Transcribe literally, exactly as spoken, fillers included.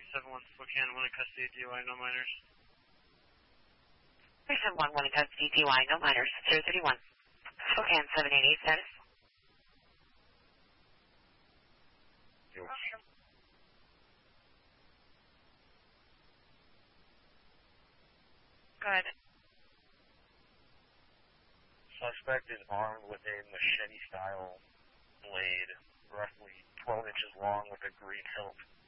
seven one, Spokane, one in custody, D U I, no minors. three seven one, one in custody, D U I, no minors, zero three one. Spokane, seven eight eight, status. Yo. Go ahead. Suspect is armed with a machete-style blade, roughly twelve inches long with a green hilt.